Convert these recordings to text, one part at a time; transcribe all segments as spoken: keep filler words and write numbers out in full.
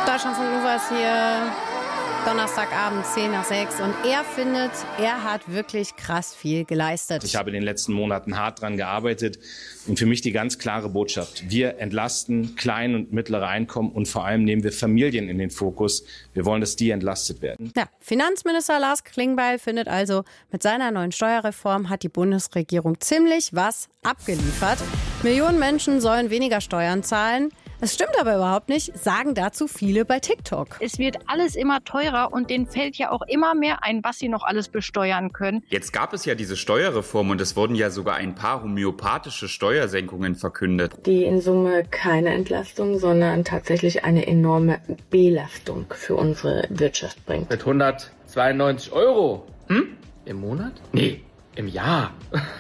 Deutschlandfunk Nova ist hier Donnerstagabend, zehn nach sechs. Und er findet, er hat wirklich krass viel geleistet. Ich habe in den letzten Monaten hart dran gearbeitet. Und für mich die ganz klare Botschaft. Wir entlasten kleine und mittlere Einkommen und vor allem nehmen wir Familien in den Fokus. Wir wollen, dass die entlastet werden. Ja, Finanzminister Lars Klingbeil findet also, mit seiner neuen Steuerreform hat die Bundesregierung ziemlich was abgeliefert. Millionen Menschen sollen weniger Steuern zahlen. Das stimmt aber überhaupt nicht, sagen dazu viele bei TikTok. Es wird alles immer teurer und denen fällt ja auch immer mehr ein, was sie noch alles besteuern können. Jetzt gab es ja diese Steuerreform und es wurden ja sogar ein paar homöopathische Steuersenkungen verkündet. Die in Summe keine Entlastung, sondern tatsächlich eine enorme Belastung für unsere Wirtschaft bringt. Mit hundertzweiundneunzig Euro hm? Im Monat? Nee, im Jahr.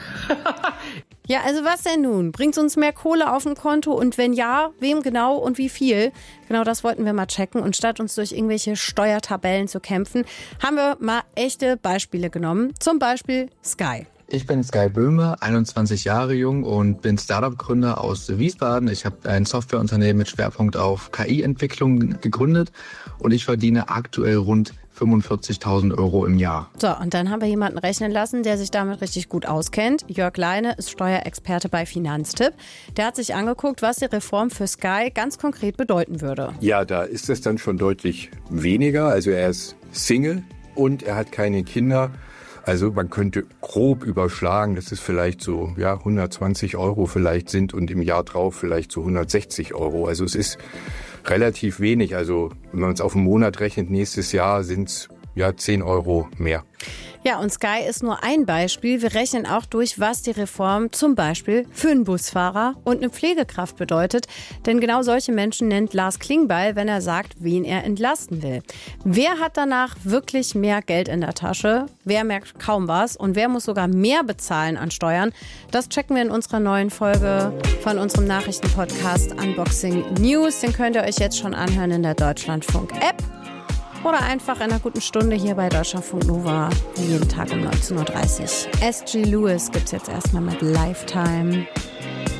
Ja, also was denn nun? Bringt's uns mehr Kohle auf dem Konto? Und wenn ja, wem genau und wie viel? Genau das wollten wir mal checken. Und statt uns durch irgendwelche Steuertabellen zu kämpfen, haben wir mal echte Beispiele genommen. Zum Beispiel Sky. Ich bin Sky Böhme, einundzwanzig Jahre jung und bin Startup-Gründer aus Wiesbaden. Ich habe ein Softwareunternehmen mit Schwerpunkt auf K I-Entwicklung gegründet und ich verdiene aktuell rund fünfundvierzigtausend Euro im Jahr. So, und dann haben wir jemanden rechnen lassen, der sich damit richtig gut auskennt. Jörg Leine ist Steuerexperte bei Finanztipp. Der hat sich angeguckt, was die Reform für Sky ganz konkret bedeuten würde. Ja, da ist es dann schon deutlich weniger. Also er ist Single und er hat keine Kinder. Also man könnte grob überschlagen, dass es vielleicht so ja, hundertzwanzig Euro vielleicht sind und im Jahr drauf vielleicht so hundertsechzig Euro. Also es ist relativ wenig. Also wenn man es auf einen Monat rechnet, nächstes Jahr sind es ja zehn Euro mehr. Ja, und Sky ist nur ein Beispiel. Wir rechnen auch durch, was die Reform zum Beispiel für einen Busfahrer und eine Pflegekraft bedeutet. Denn genau solche Menschen nennt Lars Klingbeil, wenn er sagt, wen er entlasten will. Wer hat danach wirklich mehr Geld in der Tasche? Wer merkt kaum was? Und wer muss sogar mehr bezahlen an Steuern? Das checken wir in unserer neuen Folge von unserem Nachrichtenpodcast Unboxing News. Den könnt ihr euch jetzt schon anhören in der Deutschlandfunk-App. Oder einfach in einer guten Stunde hier bei Deutschlandfunk Nova, jeden Tag um neunzehn Uhr dreißig. S G Lewis gibt's jetzt erstmal mit Lifetime.